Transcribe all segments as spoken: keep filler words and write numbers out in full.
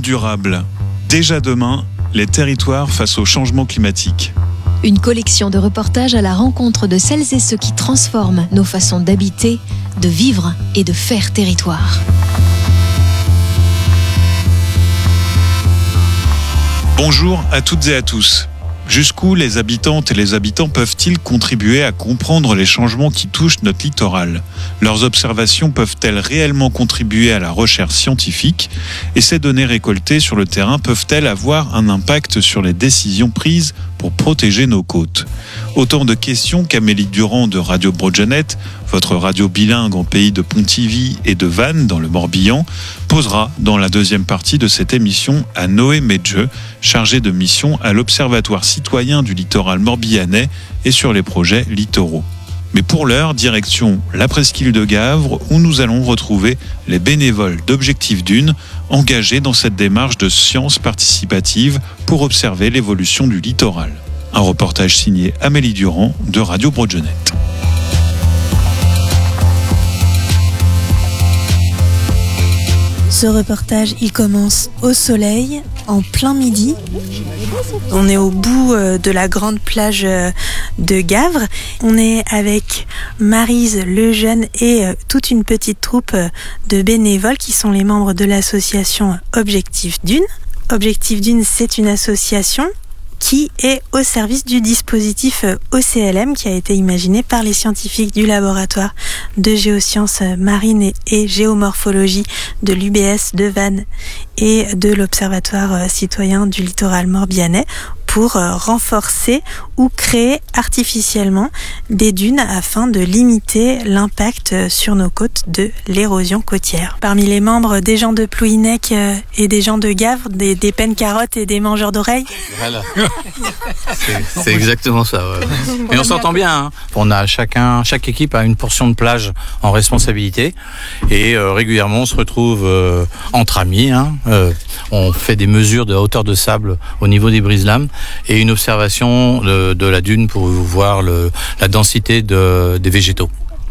monde durable. Déjà demain, les territoires face au changement climatique. Une collection de reportages à la rencontre de celles et ceux qui transforment nos façons d'habiter, de vivre et de faire territoire. Bonjour à toutes et à tous. Jusqu'où les habitantes et les habitants peuvent-ils contribuer à comprendre les changements qui touchent notre littoral ? Leurs observations peuvent-elles réellement contribuer à la recherche scientifique ? Et ces données récoltées sur le terrain peuvent-elles avoir un impact sur les décisions prises pour protéger nos côtes ? Autant de questions qu'Amélie Durand de Radio Broadjanet, votre radio bilingue en pays de Pontivy et de Vannes dans le Morbihan, posera dans la deuxième partie de cette émission à Noé Medjeux, chargé de mission à l'Observatoire citoyen du littoral morbihanais et sur les projets littoraux. Mais pour l'heure, direction la presqu'île de Gavre où nous allons retrouver les bénévoles d'Objectif Dune engagés dans cette démarche de science participative pour observer l'évolution du littoral. Un reportage signé Amélie Durand de Radio Broadjanet. Ce reportage, il commence au soleil, en plein midi. On est au bout de la grande plage de Gavre. On est avec Maryse Lejeune et toute une petite troupe de bénévoles qui sont les membres de l'association Objectif Dune. Objectif Dune, c'est une association qui est au service du dispositif O C L M qui a été imaginé par les scientifiques du laboratoire de géosciences marines et géomorphologie de l'U B S de Vannes et de l'Observatoire citoyen du littoral morbihanais pour renforcer ou créer artificiellement des dunes afin de limiter l'impact sur nos côtes de l'érosion côtière. Parmi les membres, des gens de Plouhinec et des gens de Gavre, des, des pennes-carottes et des mangeurs d'oreilles. Voilà, c'est, c'est exactement ça. Ouais. Mais on s'entend bien. Hein. On a chacun, chaque équipe a une portion de plage en responsabilité et euh, régulièrement on se retrouve euh, entre amis. Hein. Euh, on fait des mesures de hauteur de sable au niveau des brise-lames et une observation de, de la dune pour voir le, la densité de, des végétaux.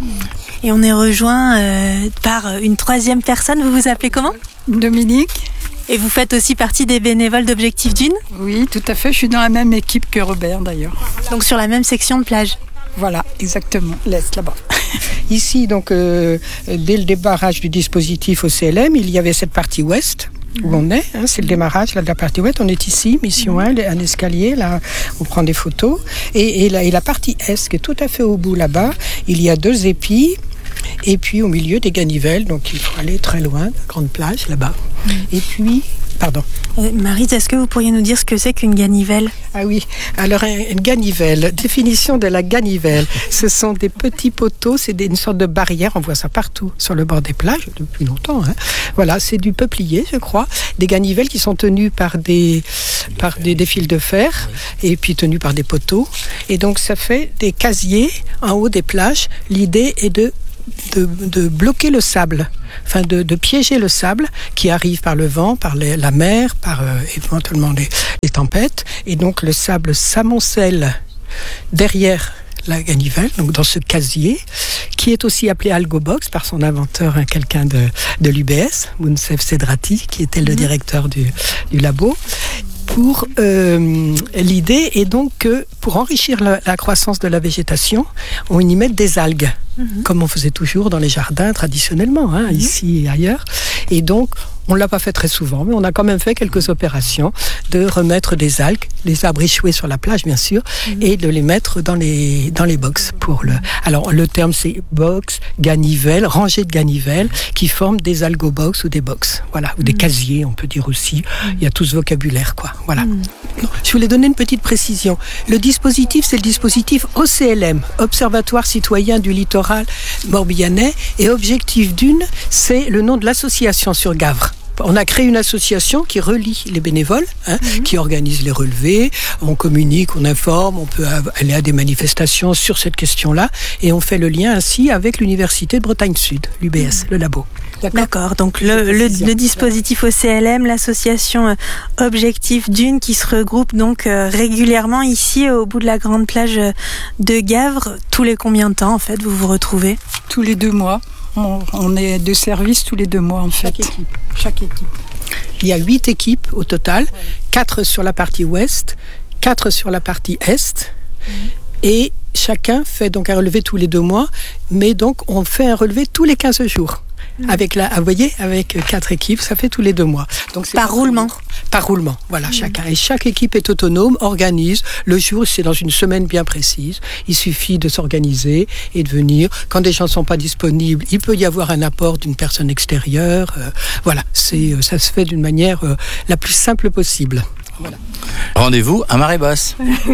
Et on est rejoint euh, par une troisième personne. Vous vous appelez comment ? Dominique. Et vous faites aussi partie des bénévoles d'Objectif Dune ? Oui, tout à fait. Je suis dans la même équipe que Robert d'ailleurs. Donc sur la même section de plage ? Voilà, exactement. L'Est, là-bas. Ici, donc, euh, dès le débarrage du dispositif O C L M, il y avait cette partie ouest où on est, hein, c'est le démarrage là, de la partie ouest. On est ici, mission un, un escalier, là, on prend des photos. Et, et, la, et la partie est, qui est tout à fait au bout là-bas, il y a deux épis. Et puis au milieu des ganivelles, donc il faut aller très loin, la grande plage là-bas. Mmh. Et puis, pardon. Euh, Maryse, est-ce que vous pourriez nous dire ce que c'est qu'une ganivelle ? Ah oui, alors une ganivelle, définition de la ganivelle, ce sont des petits poteaux, c'est des, une sorte de barrière, on voit ça partout sur le bord des plages depuis longtemps. Hein. Voilà, c'est du peuplier, je crois, des ganivelles qui sont tenues par des, par des, des fils de fer et puis tenues par des poteaux. Et donc ça fait des casiers en haut des plages. L'idée est de De, de bloquer le sable, enfin de, de piéger le sable qui arrive par le vent, par les, la mer, par euh, éventuellement les, les tempêtes. Et donc le sable s'amoncelle derrière la ganivelle, donc dans ce casier, qui est aussi appelé Algobox par son inventeur, hein, quelqu'un de, de l'U B S, Mounsef Sedrati, qui était le directeur du, du labo. Pour, euh, l'idée est donc que pour enrichir la, la croissance de la végétation, on y met des algues, mmh. comme on faisait toujours dans les jardins traditionnellement, hein, mmh. ici et ailleurs. Et donc, on ne l'a pas fait très souvent, mais on a quand même fait quelques opérations de remettre des algues, les arbres échoués sur la plage, bien sûr, mmh. et de les mettre dans les, dans les box. Pour le... Alors, le terme, c'est box, ganivelle, rangée de ganivelles, qui forment des algobox ou des box, voilà, ou des mmh. casiers, on peut dire aussi. Mmh. Il y a tout ce vocabulaire, quoi. Voilà. Mmh. Je voulais donner une petite précision. Le dispositif, c'est le dispositif O C L M, Observatoire citoyen du littoral morbihanais, et Objectif Dune, c'est le nom de l'association sur Gavre. On a créé une association qui relie les bénévoles, hein, mmh. qui organise les relevés, on communique, on informe, on peut aller à des manifestations sur cette question-là, et on fait le lien ainsi avec l'Université de Bretagne Sud, l'U B S, mmh. le labo. D'accord, D'accord. Donc le, le, le dispositif O C L M, l'association Objectif Dune, qui se regroupe donc régulièrement ici au bout de la grande plage de Gavre. Tous les combien de temps en fait vous vous retrouvez ? Tous les deux mois. On, on est de service tous les deux mois en fait. Chaque équipe. Chaque équipe. Il y a huit équipes au total, quatre sur la partie ouest, quatre sur la partie est, et chacun fait donc un relevé tous les deux mois, mais donc on fait un relevé tous les quinze jours. Avec la, vous voyez, avec quatre équipes, ça fait tous les deux mois. Donc c'est Par roulement. Par roulement, voilà, mmh. chacun. Et chaque équipe est autonome, organise. Le jour, c'est dans une semaine bien précise. Il suffit de s'organiser et de venir. Quand des gens ne sont pas disponibles, il peut y avoir un apport d'une personne extérieure. Euh, voilà, c'est, ça se fait d'une manière euh, la plus simple possible. Voilà. Rendez-vous à marée basse.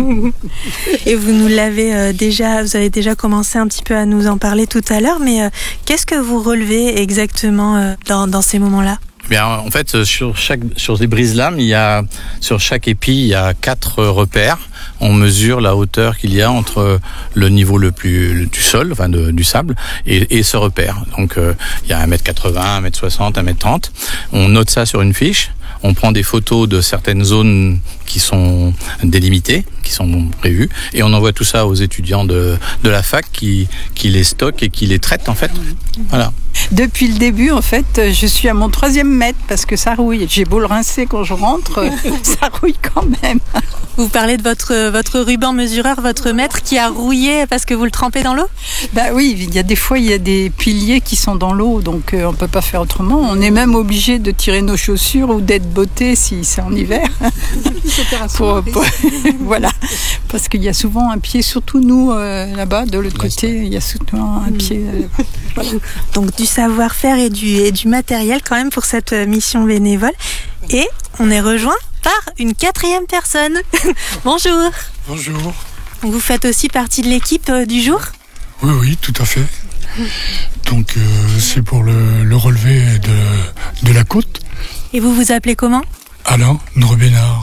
Et vous nous l'avez euh, déjà, vous avez déjà commencé un petit peu à nous en parler tout à l'heure, mais euh, qu'est-ce que vous relevez exactement euh, dans, dans ces moments-là ? Bien, en fait, sur chaque, sur des brise-lames, il y a, sur chaque épi, il y a quatre repères. On mesure la hauteur qu'il y a entre le niveau le plus, le, du sol, enfin, de, du sable, et, et ce repère. Donc, euh, il y a un mètre quatre-vingts, un mètre soixante, un mètre trente. On note ça sur une fiche. On prend des photos de certaines zones qui sont délimitées, qui sont prévues, et on envoie tout ça aux étudiants de, de la fac qui, qui les stockent et qui les traitent, en fait. Voilà. Depuis le début, en fait, je suis à mon troisième mètre parce que ça rouille. J'ai beau le rincer quand je rentre, ça rouille quand même. Vous parlez de votre, votre ruban mesureur, votre mètre qui a rouillé parce que vous le trempez dans l'eau ? Bah oui, il y a des fois, il y a des piliers qui sont dans l'eau, donc euh, on ne peut pas faire autrement. On est même obligé de tirer nos chaussures ou d'être botté si c'est en hiver. pour, pour, voilà, parce qu'il y a souvent un pied, surtout nous, euh, là-bas, de l'autre côté, il y a souvent un pied. Euh, voilà. Donc du savoir-faire et du, et du matériel quand même pour cette mission bénévole. Et on est rejoint par une quatrième personne. Bonjour. Bonjour. Vous faites aussi partie de l'équipe euh, du jour ? Oui, oui, tout à fait. Donc euh, c'est pour le, le relevé de, de la côte. Et vous vous appelez comment ? Alain Ndrebénard.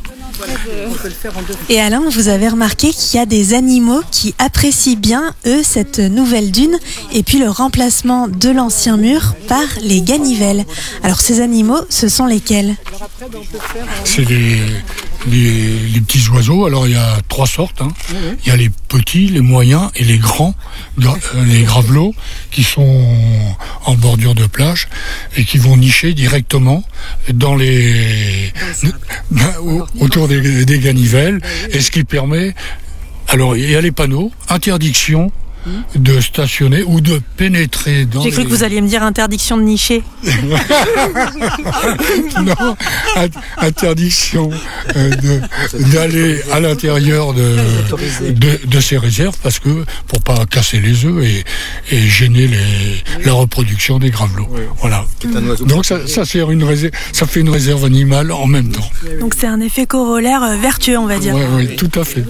Et Alain, vous avez remarqué qu'il y a des animaux qui apprécient bien, eux, cette nouvelle dune et puis le remplacement de l'ancien mur par les ganivelles. Alors ces animaux, ce sont lesquels ? C'est les, les, les petits oiseaux. Alors il y a trois sortes. Hein. Il y a les petits, les moyens et les grands, les gravelots qui sont en bordure de plage et qui vont nicher directement dans les autour des, des ganivelles, et ce qui permet, alors il y a les panneaux, interdiction de stationner ou de pénétrer dans J'ai cru les... que vous alliez me dire interdiction de nicher. Non, interdiction euh, de, d'aller à l'intérieur de, de, de ces réserves, parce que pour pas casser les œufs et, et gêner les, la reproduction des gravelots. Voilà. Donc ça, ça, c'est une réserve, ça fait une réserve animale en même temps. Donc c'est un effet corollaire euh, vertueux, on va dire. Oui, oui, tout à fait.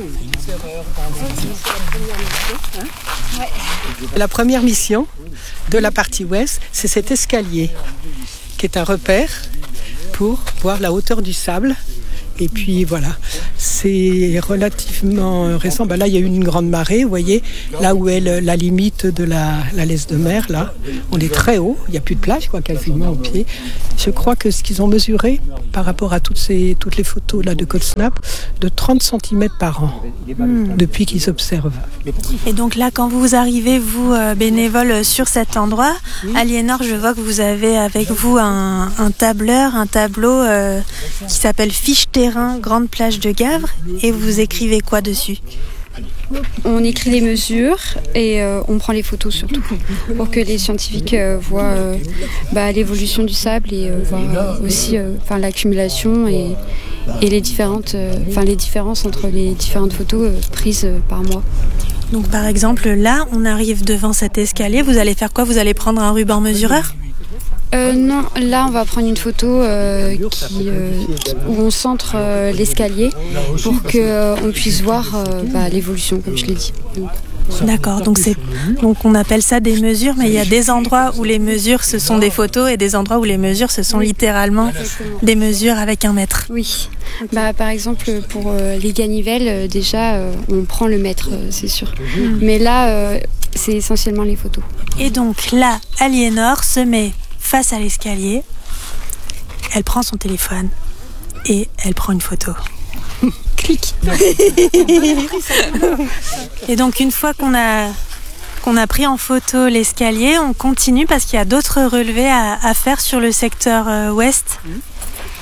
La première mission de la partie ouest, c'est cet escalier qui est un repère pour voir la hauteur du sable. Et puis voilà, c'est relativement récent. Ben là, il y a eu une grande marée, vous voyez, là où est le, la limite de la, la laisse de mer, là, on est très haut, il n'y a plus de plage, quoi, quasiment au pied. Je crois que ce qu'ils ont mesuré, par rapport à toutes, ces, toutes les photos là, de CodeSnap, de trente centimètres par an, mmh. depuis qu'ils observent. Et donc là, quand vous arrivez, vous, euh, bénévole, sur cet endroit, oui. Aliénor, je vois que vous avez avec vous un, un tableur, un tableau euh, qui s'appelle Fiche Terrain, Grande Plage de Gavre, et vous écrivez quoi dessus ? On écrit les mesures et euh, on prend les photos surtout pour que les scientifiques euh, voient euh, bah, l'évolution du sable et euh, voient euh, aussi euh, l'accumulation et, et les, différentes, euh, les différences entre les différentes photos euh, prises euh, par mois. Donc par exemple, là, on arrive devant cet escalier, vous allez faire quoi ? Vous allez prendre un ruban mesureur ? Euh, non, là on va prendre une photo euh, qui, euh, où on centre euh, l'escalier pour qu'on euh, puisse voir euh, bah, l'évolution, comme je l'ai dit. Donc, D'accord, donc, c'est, donc on appelle ça des mesures, mais il y a des endroits où les mesures ce sont des photos et des endroits où les mesures ce sont littéralement des mesures avec un mètre. Oui, bah, par exemple pour euh, les ganivelles, euh, déjà euh, on prend le mètre, euh, c'est sûr. Mmh. Mais là, euh, c'est essentiellement les photos. Et donc là, Aliénor se met face à l'escalier, elle prend son téléphone et elle prend une photo. Clic. Et donc une fois qu'on a, qu'on a pris en photo l'escalier, on continue parce qu'il y a d'autres relevés à, à faire sur le secteur euh, ouest.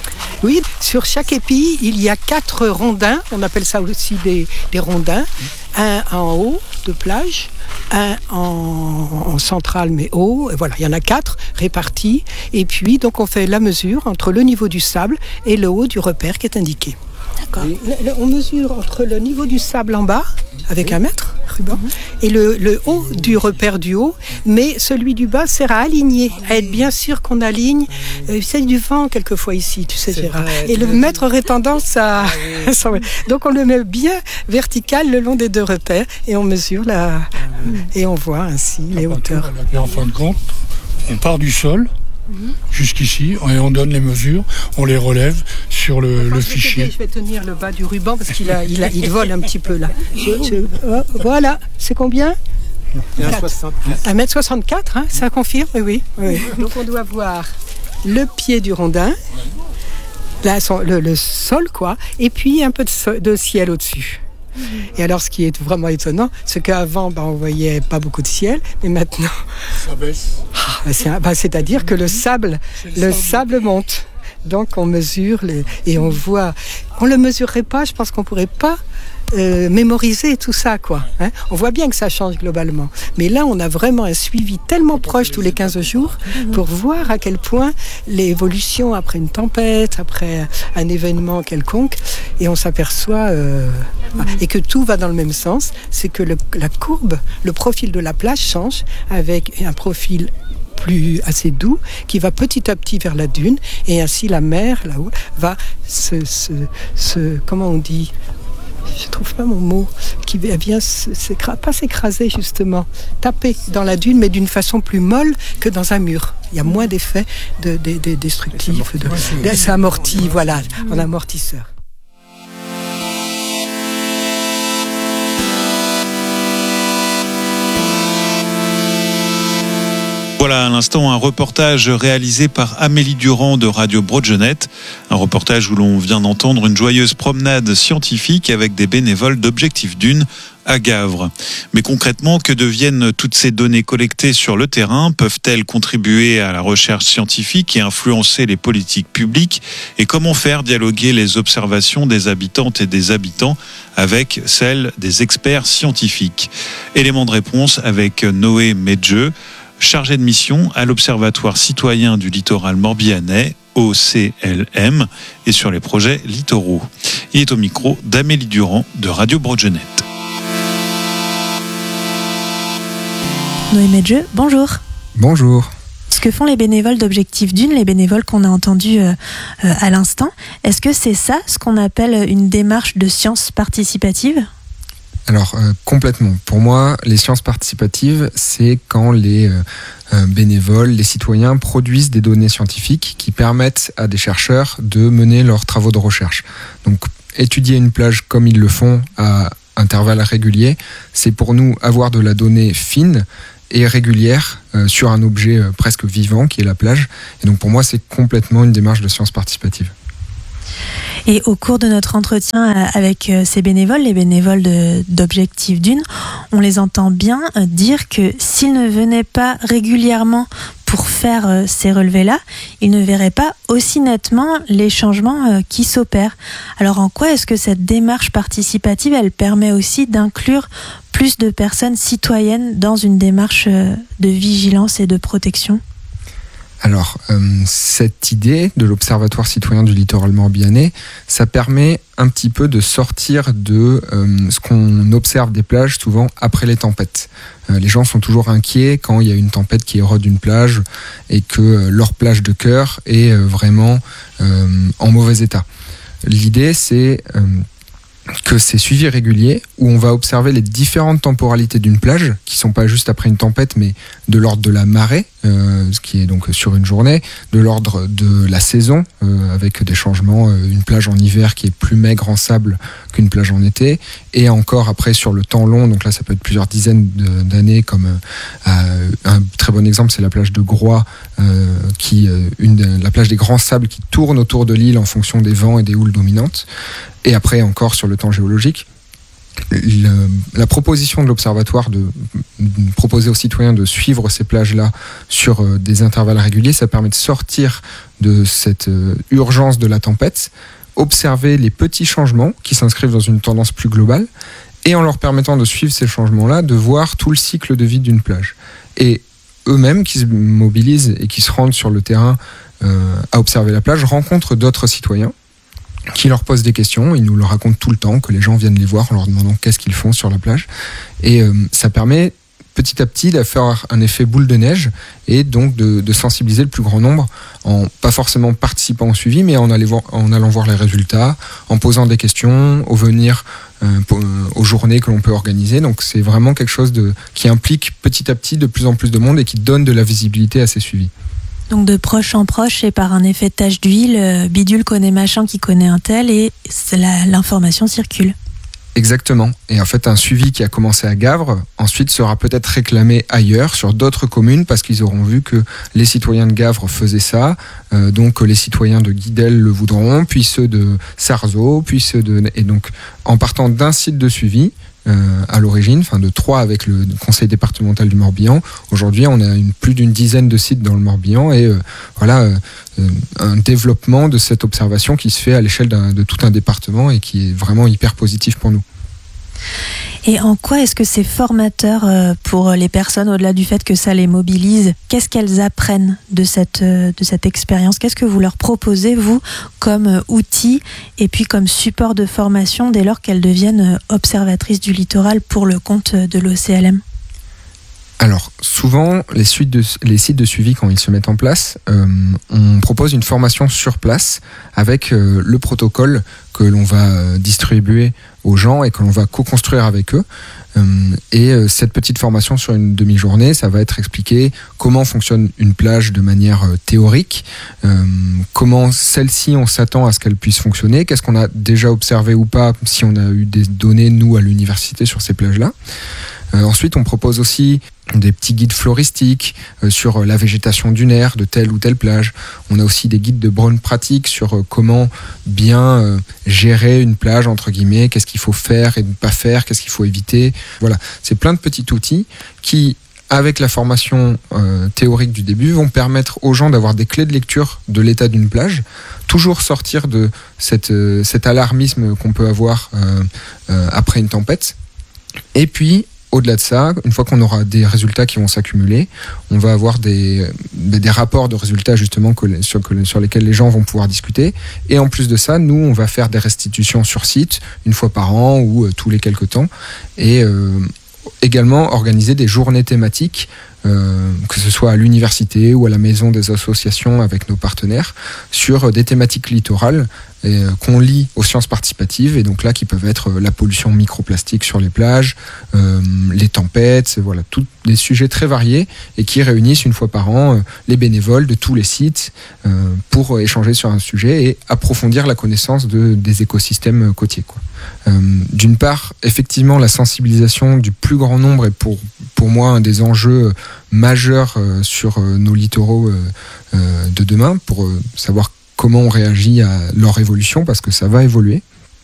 Oui, sur chaque épi, il y a quatre rondins. On appelle ça aussi des, des rondins. Un en haut de plage, un en, en centrale mais haut. Et voilà, il y en a quatre répartis. Et puis, donc, on fait la mesure entre le niveau du sable et le haut du repère qui est indiqué. D'accord. Et, on mesure entre le niveau du sable en bas, avec un mètre, ruban, et le, le haut du repère du haut, mais celui du bas sert à aligner, à être bien sûr qu'on aligne. Euh, c'est du vent quelquefois ici, tu sais, c'est Gérard. Vrai, et le mètre aurait tendance à... Donc on le met bien vertical le long des deux repères, et on mesure la... et on voit ainsi les hauteurs. Et en fin de compte, on part du sol, jusqu'ici, et on donne les mesures, on les relève sur le, enfin, le je fichier. Te, je vais tenir le bas du ruban parce qu'il a, il a, il vole un petit peu là. Je, je, oh, voilà, c'est combien ? un mètre soixante-quatre, hein, ça confirme ? Oui, oui, oui. Donc on doit voir le pied du rondin, là, son, le, le sol, quoi, et puis un peu de, so, de ciel au-dessus. Et alors, ce qui est vraiment étonnant, c'est qu'avant, bah, on voyait pas beaucoup de ciel, mais maintenant, ça baisse. Ah, bah, c'est, bah, c'est-à-dire que le sable, le, le sable monte. Donc, on mesure les, et on voit. On le mesurerait pas. Je pense qu'on pourrait pas euh, mémoriser tout ça, quoi. Hein, on voit bien que ça change globalement. Mais là, on a vraiment un suivi tellement proche tous les quinze jours pour voir à quel point l'évolution après une tempête, après un événement quelconque, et on s'aperçoit euh, et que tout va dans le même sens. C'est que le, la courbe, le profil de la plage change avec un profil plus assez doux qui va petit à petit vers la dune, et ainsi la mer là-haut va se, se, se comment on dit, je trouve pas mon mot, qui vient s'écraser, pas s'écraser justement, taper dans la dune, mais d'une façon plus molle que dans un mur. Il y a moins d'effets de, de, de destructifs, de, de, ça amortit, voilà, en amortisseur. Voilà à l'instant un reportage réalisé par Amélie Durand de Radio Broadgenette. Un reportage où l'on vient d'entendre une joyeuse promenade scientifique avec des bénévoles d'Objectif Dune à Gavre. Mais concrètement, que deviennent toutes ces données collectées sur le terrain ? Peuvent-elles contribuer à la recherche scientifique et influencer les politiques publiques ? Et comment faire dialoguer les observations des habitantes et des habitants avec celles des experts scientifiques ? Élément de réponse avec Noé Medjeux, chargé de mission à l'Observatoire citoyen du littoral morbihanais, O C L M, et sur les projets littoraux. Il est au micro d'Amélie Durand de Radio Broadgenette. Noé Medjeux, bonjour. Bonjour. Ce que font les bénévoles d'Objectif Dune, les bénévoles qu'on a entendus euh, euh, à l'instant, est-ce que c'est ça ce qu'on appelle une démarche de science participative ? Alors, euh, complètement. Pour moi, les sciences participatives, c'est quand les euh, euh, bénévoles, les citoyens produisent des données scientifiques qui permettent à des chercheurs de mener leurs travaux de recherche. Donc, étudier une plage comme ils le font à intervalles réguliers, c'est pour nous avoir de la donnée fine et régulière euh, sur un objet euh, presque vivant qui est la plage. Et donc, pour moi, c'est complètement une démarche de sciences participatives. Et au cours de notre entretien avec ces bénévoles, les bénévoles de, d'Objectif Dune, on les entend bien dire que s'ils ne venaient pas régulièrement pour faire ces relevés-là, ils ne verraient pas aussi nettement les changements qui s'opèrent. Alors en quoi est-ce que cette démarche participative, elle permet aussi d'inclure plus de personnes citoyennes dans une démarche de vigilance et de protection ? Alors, euh, cette idée de l'Observatoire citoyen du littoral morbihanais, ça permet un petit peu de sortir de euh, ce qu'on observe des plages souvent après les tempêtes. Euh, les gens sont toujours inquiets quand il y a une tempête qui érode une plage et que euh, leur plage de cœur est euh, vraiment euh, en mauvais état. L'idée, c'est euh, que c'est suivi régulier où on va observer les différentes temporalités d'une plage qui sont pas juste après une tempête mais de l'ordre de la marée, euh, ce qui est donc sur une journée, de l'ordre de la saison euh, avec des changements, euh, une plage en hiver qui est plus maigre en sable qu'une plage en été, et encore après sur le temps long, donc là ça peut être plusieurs dizaines de, d'années, comme euh, un très bon exemple c'est la plage de Groix, euh, qui euh, une la plage des grands sables qui tourne autour de l'île en fonction des vents et des houles dominantes. Et après encore sur le temps géologique. le, la proposition de l'Observatoire de, de proposer aux citoyens de suivre ces plages-là sur euh, des intervalles réguliers, ça permet de sortir de cette euh, urgence de la tempête, observer les petits changements qui s'inscrivent dans une tendance plus globale, et en leur permettant de suivre ces changements-là, de voir tout le cycle de vie d'une plage. Et eux-mêmes qui se mobilisent et qui se rendent sur le terrain euh, à observer la plage rencontrent d'autres citoyens qui leur posent des questions. Ils nous le racontent tout le temps, que les gens viennent les voir en leur demandant qu'est-ce qu'ils font sur la plage. Et euh, ça permet petit à petit de faire un effet boule de neige et donc de, de sensibiliser le plus grand nombre, en pas forcément participant au suivi, mais en, aller voir, en allant voir les résultats, en posant des questions, au venir euh, pour, euh, aux journées que l'on peut organiser. Donc c'est vraiment quelque chose de, qui implique petit à petit de plus en plus de monde et qui donne de la visibilité à ces suivis. Donc de proche en proche et par un effet de tache d'huile, euh, bidule connaît machin qui connaît un tel et la, l'information circule. Exactement. Et en fait, un suivi qui a commencé à Gavre, ensuite sera peut-être réclamé ailleurs, sur d'autres communes, parce qu'ils auront vu que les citoyens de Gavre faisaient ça, euh, donc les citoyens de Guidel le voudront, puis ceux de Sarzeau, puis ceux de... Et donc, en partant d'un site de suivi, euh, à l'origine, enfin de trois avec le conseil départemental du Morbihan, aujourd'hui on a une, plus d'une dizaine de sites dans le Morbihan, et euh, voilà... Euh, un développement de cette observation qui se fait à l'échelle d'un, de tout un département et qui est vraiment hyper positif pour nous. Et en quoi est-ce que c'est formateur pour les personnes, au-delà du fait que ça les mobilise? Qu'est-ce qu'elles apprennent de cette, de cette expérience? Qu'est-ce que vous leur proposez, vous, comme outil et puis comme support de formation dès lors qu'elles deviennent observatrices du littoral pour le compte de l'O C L M? Alors, souvent, les, suites de, les sites de suivi, quand ils se mettent en place, euh, on propose une formation sur place avec euh, le protocole que l'on va euh, distribuer aux gens et que l'on va co-construire avec eux. Euh, et euh, cette petite formation sur une demi-journée, ça va être expliqué comment fonctionne une plage de manière euh, théorique, euh, comment celle-ci, on s'attend à ce qu'elle puisse fonctionner, qu'est-ce qu'on a déjà observé ou pas, si on a eu des données, nous, à l'université, sur ces plages-là. Euh, ensuite, on propose aussi des petits guides floristiques euh, sur la végétation dunaire de telle ou telle plage. On a aussi des guides de bonnes pratiques sur euh, comment bien euh, gérer une plage, entre guillemets, qu'est-ce qu'il faut faire et ne pas faire, qu'est-ce qu'il faut éviter. Voilà, c'est plein de petits outils qui, avec la formation euh, théorique du début, vont permettre aux gens d'avoir des clés de lecture de l'état d'une plage, toujours sortir de cette, euh, cet alarmisme qu'on peut avoir euh, euh, après une tempête. Et puis, au-delà de ça, une fois qu'on aura des résultats qui vont s'accumuler, on va avoir des, des rapports de résultats justement que, sur, que, sur lesquels les gens vont pouvoir discuter. Et en plus de ça, nous, on va faire des restitutions sur site, une fois par an ou euh, tous les quelques temps. Et euh, également organiser des journées thématiques, euh, que ce soit à l'université ou à la maison des associations avec nos partenaires, sur des thématiques littorales et, euh, qu'on lie aux sciences participatives, et donc là qui peuvent être euh, la pollution microplastique sur les plages, euh, les tempêtes, voilà, tous des sujets très variés et qui réunissent une fois par an euh, les bénévoles de tous les sites euh, pour échanger sur un sujet et approfondir la connaissance de, des écosystèmes côtiers, quoi. Euh, d'une part, effectivement, la sensibilisation du plus grand nombre est pour, pour moi un des enjeux majeurs euh, sur euh, nos littoraux euh, euh, de demain, pour euh, savoir comment on réagit à leur évolution, parce que ça va évoluer.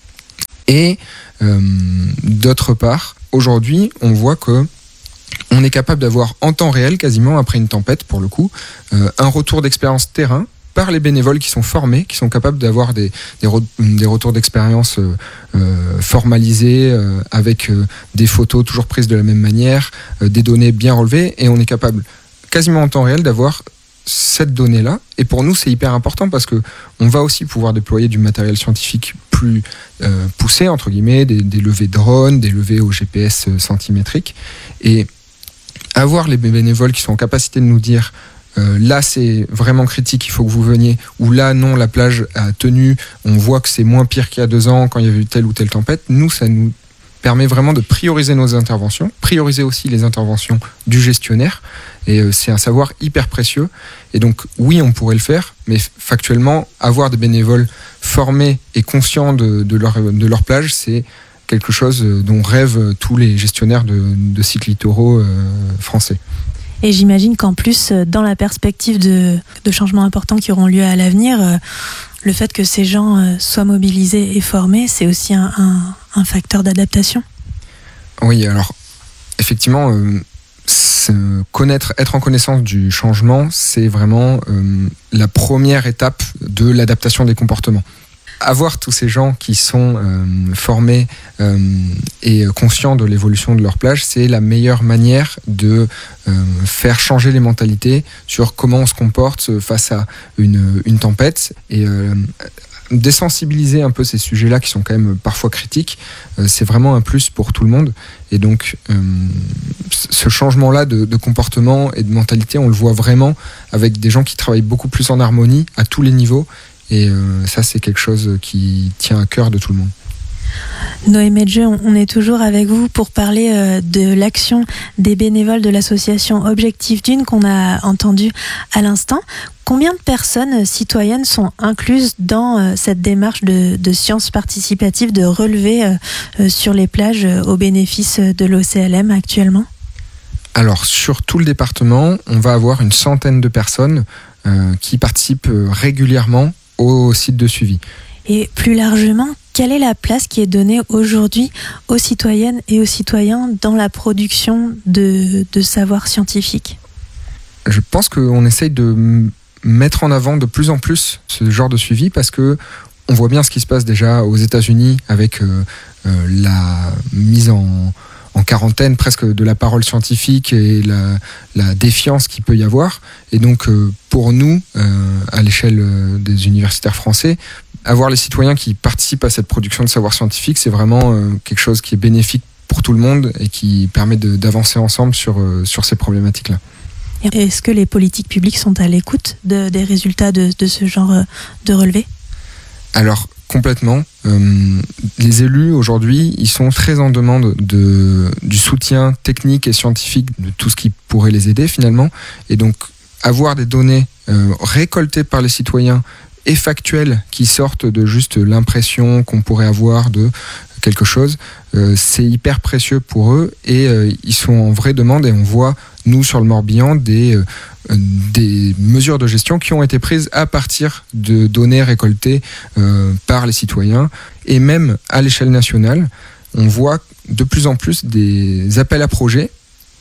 Et euh, d'autre part, aujourd'hui, on voit que on est capable d'avoir en temps réel, quasiment après une tempête pour le coup, euh, un retour d'expérience terrain par les bénévoles qui sont formés, qui sont capables d'avoir des, des, re, des retours d'expérience euh, euh, formalisés, euh, avec euh, des photos toujours prises de la même manière, euh, des données bien relevées, et on est capable quasiment en temps réel d'avoir cette donnée-là. Et pour nous, c'est hyper important parce que on va aussi pouvoir déployer du matériel scientifique plus euh, poussé, entre guillemets, des, des levées drones, des levées au G P S centimétrique, et avoir les bénévoles qui sont en capacité de nous dire Euh, là c'est vraiment critique, il faut que vous veniez, ou là non, la plage a tenu, on voit que c'est moins pire qu'il y a deux ans quand il y avait eu telle ou telle tempête. Nous, ça nous permet vraiment de prioriser nos interventions, prioriser aussi les interventions du gestionnaire, et euh, c'est un savoir hyper précieux. Et donc oui, on pourrait le faire, mais factuellement, avoir des bénévoles formés et conscients de, de, leur, de leur plage, c'est quelque chose dont rêvent tous les gestionnaires de, de sites littoraux euh, français. Et j'imagine qu'en plus, dans la perspective de, de changements importants qui auront lieu à l'avenir, euh, le fait que ces gens euh, soient mobilisés et formés, c'est aussi un, un, un facteur d'adaptation. Oui, alors effectivement, euh, connaître, être en connaissance du changement, c'est vraiment euh, la première étape de l'adaptation des comportements. Avoir tous ces gens qui sont euh, formés euh, et conscients de l'évolution de leur plage, c'est la meilleure manière de euh, faire changer les mentalités sur comment on se comporte face à une, une tempête et euh, désensibiliser un peu ces sujets-là qui sont quand même parfois critiques, euh, c'est vraiment un plus pour tout le monde. Et donc, euh, ce changement-là de, de comportement et de mentalité, on le voit vraiment avec des gens qui travaillent beaucoup plus en harmonie à tous les niveaux. Et euh, ça, c'est quelque chose qui tient à cœur de tout le monde. Noé Medjeux, on est toujours avec vous pour parler euh, de l'action des bénévoles de l'association Objectif Dune qu'on a entendu à l'instant. Combien de personnes citoyennes sont incluses dans euh, cette démarche de, de sciences participatives, de relevé euh, euh, sur les plages euh, au bénéfice de l'O C L M actuellement ? Alors, sur tout le département, on va avoir une centaine de personnes euh, qui participent régulièrement au site de suivi. Et plus largement, quelle est la place qui est donnée aujourd'hui aux citoyennes et aux citoyens dans la production de, de savoirs scientifiques ? Je pense qu'on essaye de mettre en avant de plus en plus ce genre de suivi parce que on voit bien ce qui se passe déjà aux États-Unis avec euh, euh, la mise en, en quarantaine presque de la parole scientifique et la, la défiance qu'il peut y avoir. Et donc euh, pour nous, euh, à l'échelle euh, des universitaires français, avoir les citoyens qui participent à cette production de savoir scientifique, c'est vraiment euh, quelque chose qui est bénéfique pour tout le monde et qui permet de, d'avancer ensemble sur, euh, sur ces problématiques-là. Est-ce que les politiques publiques sont à l'écoute de, des résultats de, de ce genre de relevé ? Alors, complètement. Euh, les élus, aujourd'hui, ils sont très en demande de, du soutien technique et scientifique de tout ce qui pourrait les aider, finalement. Et donc, avoir des données euh, récoltées par les citoyens et factuelles qui sortent de juste l'impression qu'on pourrait avoir de quelque chose, euh, c'est hyper précieux pour eux et euh, ils sont en vraie demande et on voit, nous, sur le Morbihan, des, euh, des mesures de gestion qui ont été prises à partir de données récoltées euh, par les citoyens et même à l'échelle nationale, on voit de plus en plus des appels à projets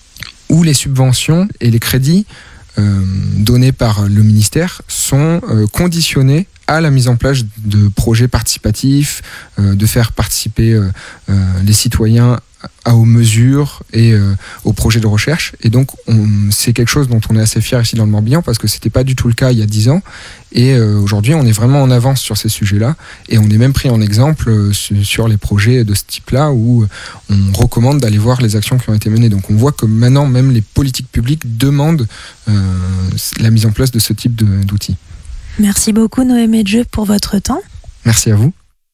où les subventions et les crédits euh, donnés par le ministère sont euh, conditionnés à la mise en place de projets participatifs, euh, de faire participer euh, euh, les citoyens à, aux mesures et euh, aux projets de recherche. Et donc, on, c'est quelque chose dont on est assez fiers ici dans le Morbihan parce que c'était pas du tout le cas il y a dix ans. Et euh, aujourd'hui, on est vraiment en avance sur ces sujets-là. Et on est même pris en exemple euh, sur les projets de ce type-là où on recommande d'aller voir les actions qui ont été menées. Donc, on voit que maintenant, même les politiques publiques demandent euh, la mise en place de ce type de, d'outils. Merci beaucoup Noé Medjeux pour votre temps. Merci à vous.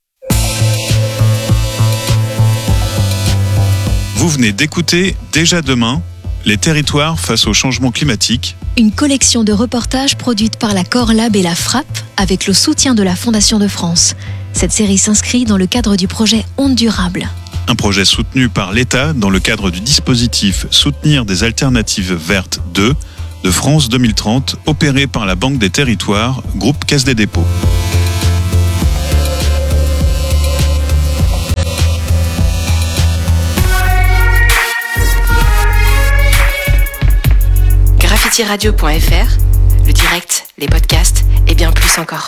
Vous venez d'écouter Déjà demain, les territoires face au changement climatique. Une collection de reportages produite par la Corlab et la Frappe avec le soutien de la Fondation de France. Cette série s'inscrit dans le cadre du projet Ondes Durables. Un projet soutenu par l'État dans le cadre du dispositif Soutenir des alternatives vertes deux de France deux mille trente, opéré par la Banque des Territoires, groupe Caisse des Dépôts. graffiti radio point f r, le direct, les podcasts et bien plus encore.